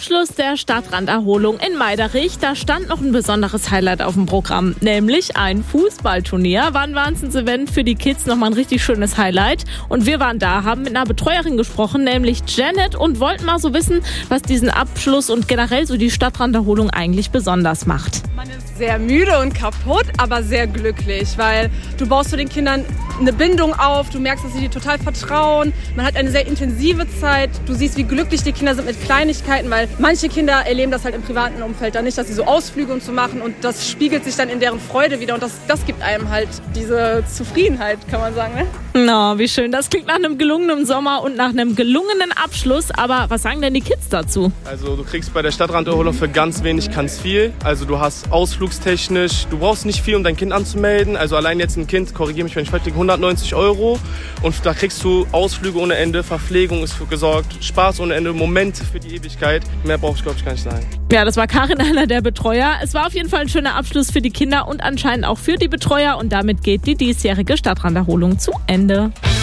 Abschluss der Stadtranderholung in Meiderich, da stand noch ein besonderes Highlight auf dem Programm, nämlich ein Fußballturnier. War ein Wahnsinns-Event für die Kids, nochmal ein richtig schönes Highlight. Und wir waren da, haben mit einer Betreuerin gesprochen, nämlich Janet, und wollten mal so wissen, was diesen Abschluss und generell so die Stadtranderholung eigentlich besonders macht. Man ist sehr müde und kaputt, aber sehr glücklich, weil du baust zu den Kindern eine Bindung auf, du merkst, dass sie dir total vertrauen. Man hat eine sehr intensive Zeit. Du siehst, wie glücklich die Kinder sind mit Kleinigkeiten, weil manche Kinder erleben das halt im privaten Umfeld dann nicht, dass sie so Ausflüge und so machen, und das spiegelt sich dann in deren Freude wieder, und das gibt einem halt diese Zufriedenheit, kann man sagen, ne? Na, wie schön. Das klingt nach einem gelungenen Sommer und nach einem gelungenen Abschluss. Aber was sagen denn die Kids dazu? Also du kriegst bei der Stadtranderholung für ganz wenig ganz viel. Also du hast ausflugstechnisch, du brauchst nicht viel, um dein Kind anzumelden. Also allein jetzt ein Kind, korrigiere mich, wenn ich falsch liege, 190 €. Und da kriegst du Ausflüge ohne Ende, Verpflegung ist für gesorgt, Spaß ohne Ende, Momente für die Ewigkeit. Mehr brauche ich, glaube ich, gar nicht sagen. Ja, das war Karin, einer der Betreuer. Es war auf jeden Fall ein schöner Abschluss für die Kinder und anscheinend auch für die Betreuer. Und damit geht die diesjährige Stadtranderholung zu Ende.